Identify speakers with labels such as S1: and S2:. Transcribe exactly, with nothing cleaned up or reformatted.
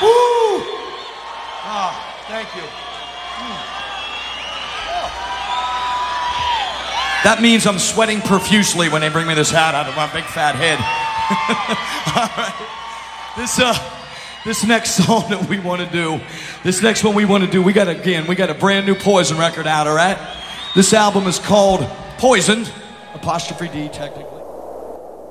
S1: Woo! Ah, thank you. That means I'm sweating profusely when they bring me this hat out of my big fat head. All right. This uh, this next song that we want to do, this next one we want to do, we got again, we got a brand new Poison record out. All right. This album is called Poisoned, apostrophe D technically.